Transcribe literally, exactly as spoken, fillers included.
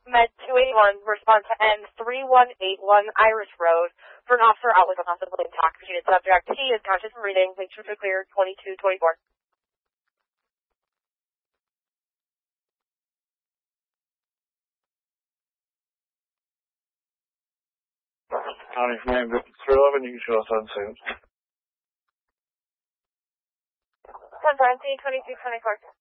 Med two eighty-one, respond to N three one eight one Irish Road for an officer out with a possibly intoxicated subject. He is conscious and breathing. Make sure to clear twenty-two twenty-four. County Command three eleven, you can show us on scene. ten twenty, twenty-two twenty-four.